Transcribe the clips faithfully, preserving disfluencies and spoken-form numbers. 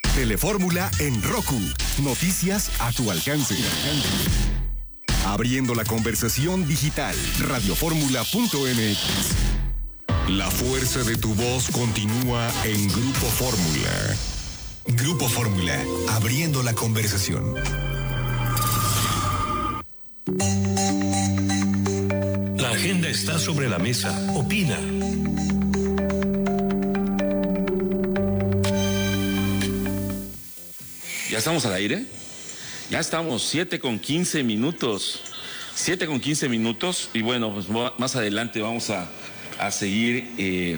Telefórmula en Roku. Noticias a tu alcance. Abriendo la conversación digital. Radioformula punto m x. La fuerza de tu voz continúa en Grupo Fórmula. Grupo Fórmula, abriendo la conversación. La agenda está sobre la mesa. Opina. ¿Ya estamos al aire? Ya estamos, siete con quince minutos. siete con quince minutos. Y bueno, pues más adelante vamos a, a seguir eh,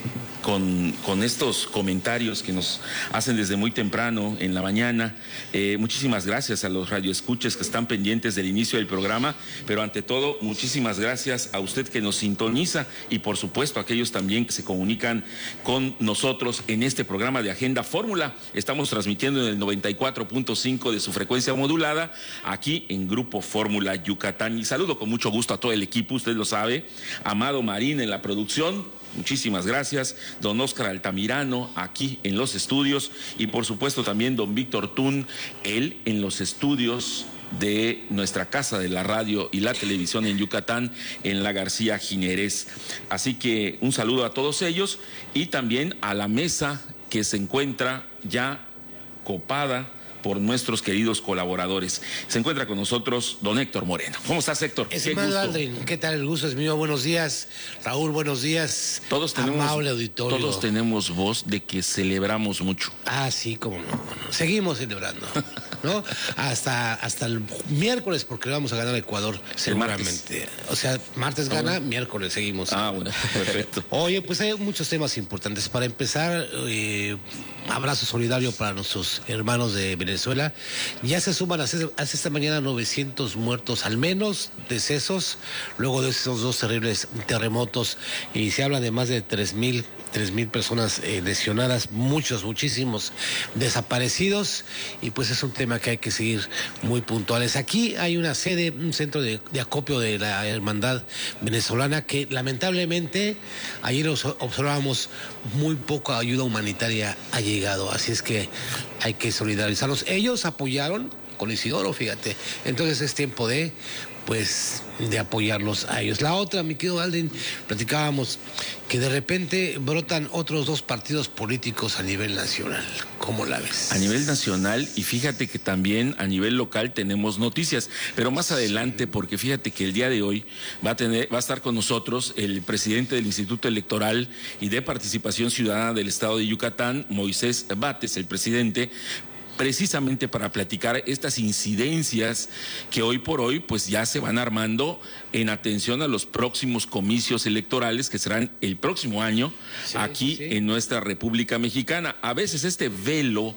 con, con estos comentarios que nos hacen desde muy temprano en la mañana. Eh, muchísimas gracias a los radioescuchas que están pendientes del inicio del programa, pero ante todo, muchísimas gracias a usted que nos sintoniza y por supuesto a aquellos también que se comunican con nosotros en este programa de Agenda Fórmula. Estamos transmitiendo en el noventa y cuatro punto cinco de su frecuencia modulada, aquí en Grupo Fórmula Yucatán. Y saludo con mucho gusto a todo el equipo, usted lo sabe, Amado Marín en la producción. Muchísimas gracias, don Óscar Altamirano aquí en los estudios y por supuesto también don Víctor Tún, él en los estudios de nuestra casa de la radio y la televisión en Yucatán, en la García Ginerés. Así que un saludo a todos ellos y también a la mesa que se encuentra ya copada por nuestros queridos colaboradores. Se encuentra con nosotros don Héctor Moreno. ¿Cómo estás, Héctor? Estimado Aldrin, ¿qué tal? El gusto es mío. Buenos días. Raúl, buenos días. Todos tenemos, amable auditorio. Todos tenemos voz de que celebramos mucho. Ah, sí, cómo no. Bueno, seguimos celebrando, ¿no? hasta, hasta el miércoles, porque vamos a ganar a Ecuador, seguramente. O sea, martes gana, ah, miércoles seguimos. Ah, bueno, perfecto. Oye, pues hay muchos temas importantes. Para empezar, eh, abrazo solidario para nuestros hermanos de Venezuela. Venezuela, ya se suman hace, hace esta mañana novecientos muertos al menos, decesos, luego de esos dos terribles terremotos, y se habla de más de tres mil personas eh, lesionadas, muchos, muchísimos desaparecidos, y pues es un tema que hay que seguir muy puntuales. Aquí hay una sede, un centro de, de acopio de la Hermandad Venezolana que lamentablemente ayer observábamos muy poca ayuda humanitaria ha llegado, así es que hay que solidarizarnos. Ellos apoyaron con Isidoro, fíjate, entonces es tiempo de pues de apoyarlos a ellos. La otra, mi querido Aldrin, platicábamos que de repente brotan otros dos partidos políticos a nivel nacional. ¿Cómo la ves? A nivel nacional, y fíjate que también a nivel local tenemos noticias, pero más adelante, porque fíjate que el día de hoy va a tener, va a estar con nosotros el presidente del Instituto Electoral y de Participación Ciudadana del Estado de Yucatán, Moisés Bates, el presidente, precisamente para platicar estas incidencias que hoy por hoy pues ya se van armando en atención a los próximos comicios electorales que serán el próximo año, sí, aquí sí. en nuestra República Mexicana. A veces este velo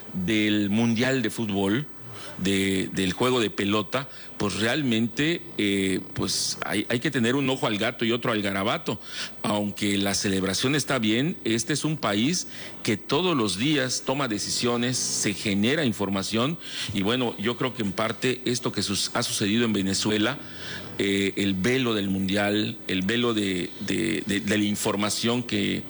del Mundial de Fútbol, de, del juego de pelota, pues realmente eh, pues hay, hay que tener un ojo al gato y otro al garabato. Aunque la celebración está bien, este es un país que todos los días toma decisiones, se genera información, y bueno, yo creo que en parte esto que sus, ha sucedido en Venezuela, eh, el velo del Mundial, el velo de, de, de, de la información que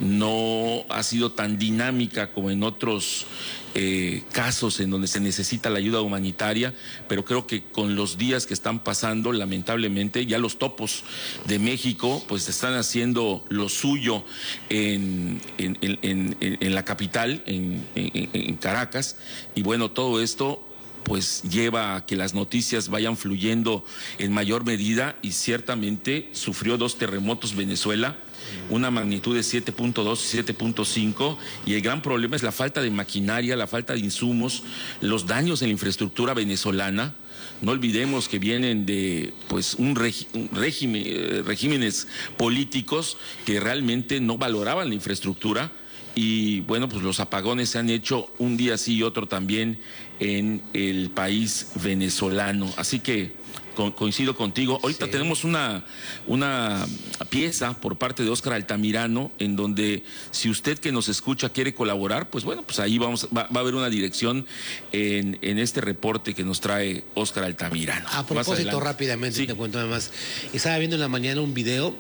no ha sido tan dinámica como en otros eh, casos en donde se necesita la ayuda humanitaria, pero creo que con los días que están pasando, lamentablemente, ya los topos de México pues están haciendo lo suyo en, en, en, en, en la capital, en, en, en Caracas, y bueno, todo esto pues lleva a que las noticias vayan fluyendo en mayor medida, y ciertamente sufrió dos terremotos Venezuela, una magnitud de siete punto dos y siete punto cinco, y el gran problema es la falta de maquinaria, la falta de insumos, los daños en la infraestructura venezolana. No olvidemos que vienen de pues un, regi un régimen, eh, regímenes políticos que realmente no valoraban la infraestructura, y bueno, pues los apagones se han hecho un día sí y otro también en el país venezolano. Así que co coincido contigo. Ahorita sí. tenemos una, una pieza por parte de Óscar Altamirano, en donde si usted que nos escucha quiere colaborar, pues bueno, pues ahí vamos, va, va a haber una dirección en, en este reporte que nos trae Óscar Altamirano. A propósito, rápidamente, sí. te cuento además, estaba viendo en la mañana un video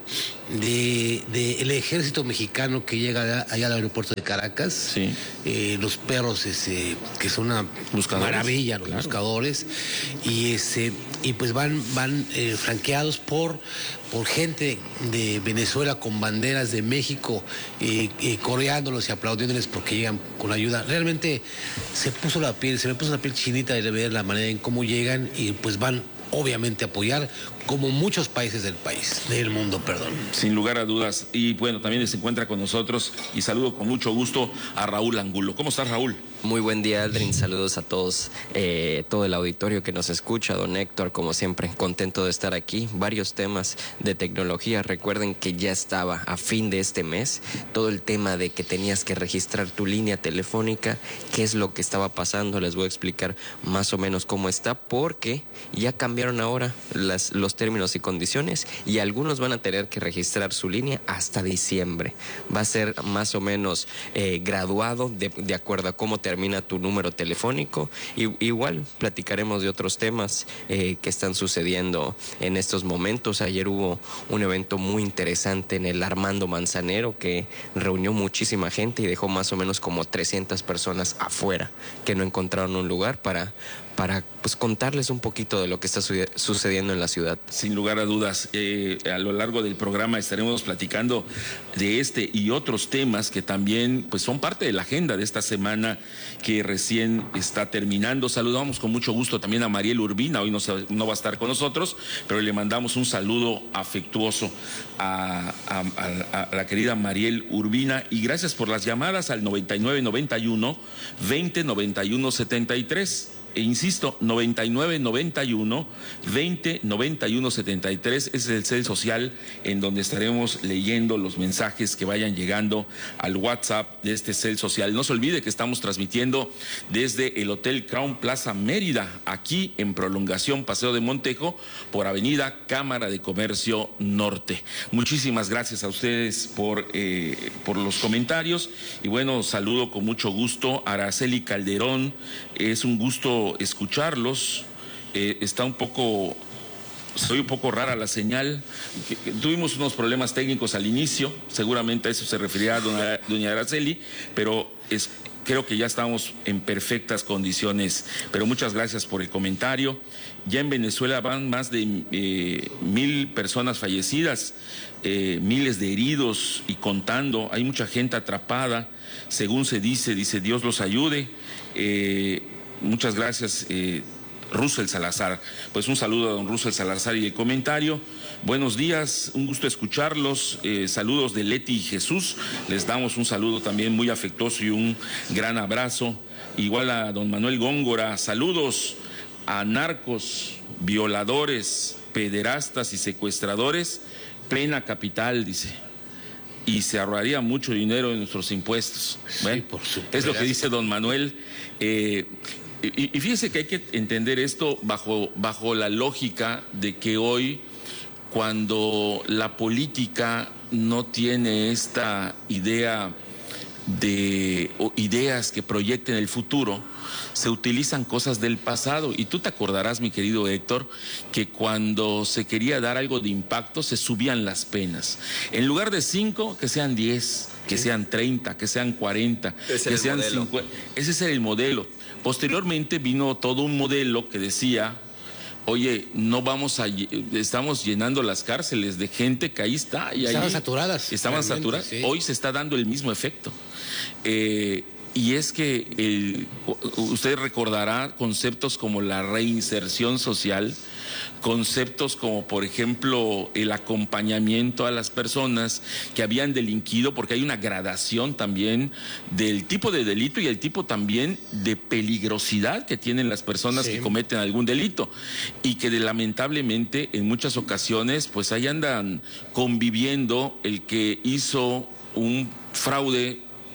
de, de el ejército mexicano que llega allá, allá al aeropuerto de Caracas, sí. eh, los perros ese, que son una buscadores. maravilla, los claro. buscadores, y ese y pues van van eh, flanqueados por por gente de Venezuela con banderas de México, eh, eh, coreándolos y aplaudiéndoles porque llegan con ayuda. Realmente se puso la piel, se me puso la piel chinita de ver la manera en cómo llegan y pues van obviamente a apoyar, como muchos países del país, del mundo, perdón. Sin lugar a dudas. Y bueno, también se encuentra con nosotros y saludo con mucho gusto a Raúl Angulo. ¿Cómo estás, Raúl? Muy buen día, Aldrin. Saludos a todos, eh, todo el auditorio que nos escucha. Don Héctor, como siempre, contento de estar aquí. Varios temas de tecnología. Recuerden que ya estaba a fin de este mes todo el tema de que tenías que registrar tu línea telefónica, qué es lo que estaba pasando. Les voy a explicar más o menos cómo está, porque ya cambiaron ahora las, los términos y condiciones y algunos van a tener que registrar su línea hasta diciembre. Va a ser más o menos eh, graduado de, de acuerdo a cómo termina tu número telefónico. Y, igual platicaremos de otros temas eh, que están sucediendo en estos momentos. Ayer hubo un evento muy interesante en el Armando Manzanero que reunió muchísima gente y dejó más o menos como trescientas personas afuera que no encontraron un lugar para para pues contarles un poquito de lo que está su sucediendo en la ciudad. Sin lugar a dudas, eh, a lo largo del programa estaremos platicando de este y otros temas que también pues son parte de la agenda de esta semana que recién está terminando. Saludamos con mucho gusto también a Mariel Urbina, hoy no, se, no va a estar con nosotros, pero le mandamos un saludo afectuoso a, a, a, a la querida Mariel Urbina y gracias por las llamadas al noventa y nueve noventa y uno veinte noventa y uno setenta y tres. E insisto, noventa y nueve noventa y uno veinte noventa y uno setenta y tres, ese es el cel social en donde estaremos leyendo los mensajes que vayan llegando al WhatsApp de este cel social. No se olvide que estamos transmitiendo desde el Hotel Crown Plaza Mérida, aquí en Prolongación Paseo de Montejo, por Avenida Cámara de Comercio Norte. Muchísimas gracias a ustedes por, eh, por los comentarios y bueno, saludo con mucho gusto a Araceli Calderón, es un gusto escucharlos, eh, está un poco, soy un poco rara la señal, tuvimos unos problemas técnicos al inicio, seguramente a eso se refería a doña, doña Araceli, pero es, creo que ya estamos en perfectas condiciones, pero muchas gracias por el comentario. Ya en Venezuela van más de eh, mil personas fallecidas, eh, miles de heridos y contando, hay mucha gente atrapada, según se dice, dice Dios los ayude, eh, muchas gracias, eh, Russell Salazar. Pues un saludo a don Russell Salazar y el comentario. Buenos días, un gusto escucharlos. Eh, saludos de Leti y Jesús. Les damos un saludo también muy afectuoso y un gran abrazo. Igual a don Manuel Góngora. Saludos a narcos, violadores, pederastas y secuestradores. Plena capital, dice. Y se ahorraría mucho dinero en nuestros impuestos. Bueno, sí, por supuesto. Es lo que dice don Manuel. Eh, Y, y fíjese que hay que entender esto bajo, bajo la lógica de que hoy, cuando la política no tiene esta idea de o ideas que proyecten el futuro, se utilizan cosas del pasado. Y tú te acordarás, mi querido Héctor, que cuando se quería dar algo de impacto se subían las penas. En lugar de cinco, que sean diez, que sean treinta, que sean cuarenta, que sean cincuenta. Ese es el modelo. Posteriormente vino todo un modelo que decía, oye, no vamos a, estamos llenando las cárceles de gente que ahí está. Y estaban ahí saturadas. Estaban saturadas. Sí. Hoy se está dando el mismo efecto. Eh, y es que el, usted recordará conceptos como la reinserción social, conceptos como, por ejemplo, el acompañamiento a las personas que habían delinquido, porque hay una gradación también del tipo de delito y el tipo también de peligrosidad que tienen las personas sí. que cometen algún delito y que de, lamentablemente en muchas ocasiones pues ahí andan conviviendo el que hizo un fraude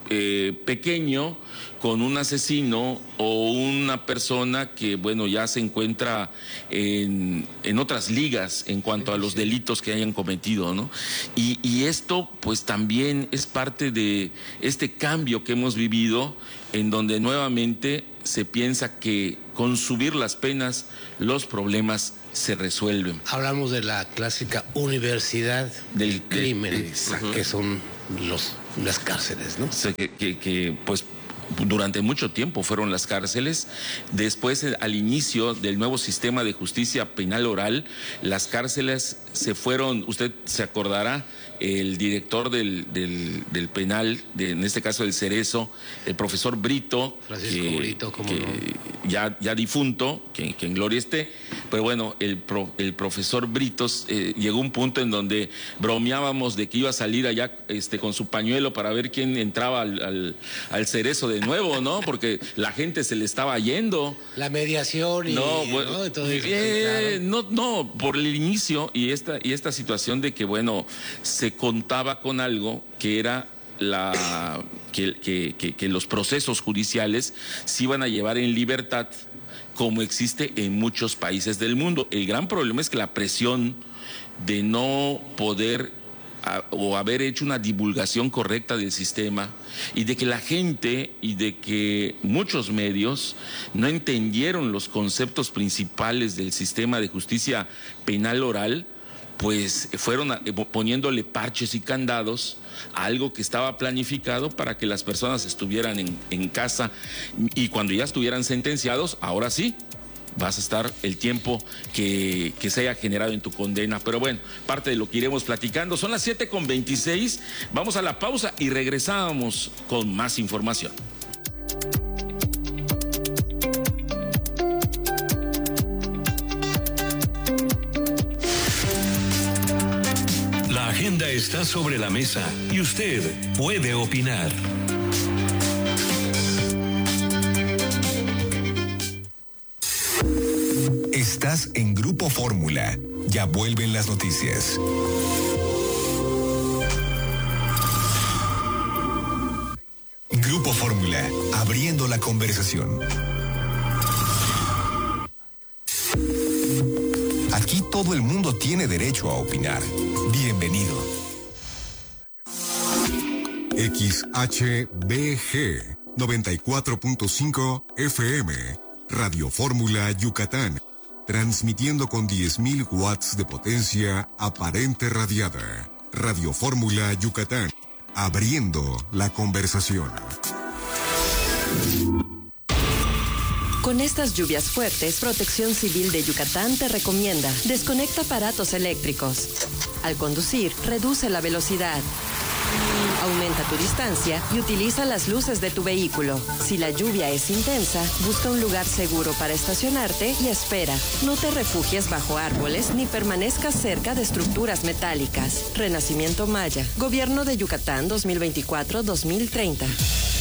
eh, pequeño con un asesino o una persona que, bueno, ya se encuentra en, en otras ligas en cuanto a los delitos que hayan cometido, ¿no? Y, y esto, pues, también es parte de este cambio que hemos vivido, en donde nuevamente se piensa que con subir las penas los problemas se resuelven. Hablamos de la clásica universidad del crimen, de, que son los, las cárceles, ¿no? O sea, que, que, que pues durante mucho tiempo fueron las cárceles. Después, al inicio del nuevo sistema de justicia penal oral, las cárceles se fueron, usted se acordará, el director del, del, del penal, de, en este caso del Cerezo, el profesor Brito, Francisco que, Brito, ¿cómo que no? ya, ya difunto, que, que en gloria esté, pero bueno, el, pro, el profesor Britos eh, llegó a un punto en donde bromeábamos de que iba a salir allá este, con su pañuelo para ver quién entraba al, al, al Cerezo de nuevo, ¿no? Porque la gente se le estaba yendo. La mediación y... No, bueno, ¿no? Entonces, eh, sí, claro. no, no, por el inicio y esta, y esta situación de que, bueno, se contaba con algo que era la que, que, que, que los procesos judiciales se iban a llevar en libertad, como existe en muchos países del mundo. El gran problema es que la presión de no poder a, o haber hecho una divulgación correcta del sistema, y de que la gente y de que muchos medios no entendieron los conceptos principales del sistema de justicia penal oral, pues fueron poniéndole parches y candados a algo que estaba planificado para que las personas estuvieran en, en casa, y cuando ya estuvieran sentenciados, ahora sí, vas a estar el tiempo que, que se haya generado en tu condena. Pero bueno, parte de lo que iremos platicando. Son las siete con veintiséis, vamos a la pausa y regresamos con más información. La agenda está sobre la mesa y usted puede opinar. Estás en Grupo Fórmula. Ya vuelven las noticias. Grupo Fórmula, abriendo la conversación. Aquí todo el mundo tiene derecho a opinar. Bienvenido. X H B G noventa y cuatro punto cinco F M, Radio Fórmula Yucatán, transmitiendo con diez mil watts de potencia aparente radiada. Radio Fórmula Yucatán, abriendo la conversación. Con estas lluvias fuertes, Protección Civil de Yucatán te recomienda: desconecta aparatos eléctricos. Al conducir, reduce la velocidad. Aumenta tu distancia y utiliza las luces de tu vehículo. Si la lluvia es intensa, busca un lugar seguro para estacionarte y espera. No te refugies bajo árboles ni permanezcas cerca de estructuras metálicas. Renacimiento Maya. Gobierno de Yucatán dos mil veinticuatro a dos mil treinta.